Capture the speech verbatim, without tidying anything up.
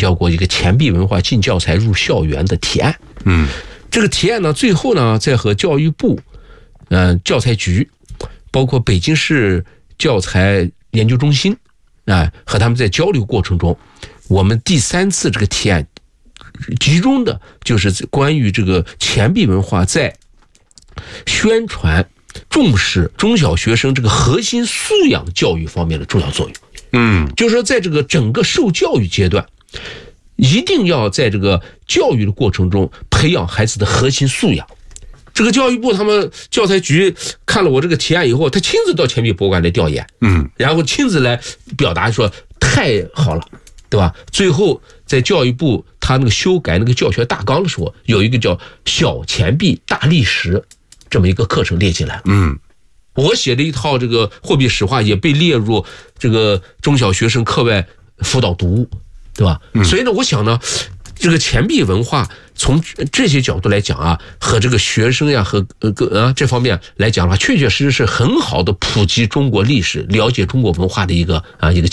交过一个钱币文化进教材入校园的提案。 嗯， 这个提案呢，最后呢，再和教育部、嗯、呃、教材局，包括北京市教材研究中心，啊、呃，和他们在交流过程中，我们第三次这个提案集中的就是关于这个钱币文化在宣传、重视中小学生这个核心素养教育方面的重要作用。 嗯， 就是说，在这个整个受教育阶段，一定要在这个教育的过程中培养孩子的核心素养。这个教育部他们教材局看了我这个提案以后，他亲自到钱币博物馆来调研， 嗯， 然后亲自来表达说太好了，对吧？最后在教育部他那个修改那个教学大纲的时候，有一个叫小钱币大历史这么一个课程列进来。 嗯。 我写的一套这个货币史话也被列入这个中小学生课外辅导读物，对吧？嗯、所以呢，我想呢，这个钱币文化从这些角度来讲啊，和这个学生呀和呃啊这方面来讲的话，确确实实是很好的普及中国历史、了解中国文化的一个啊一个。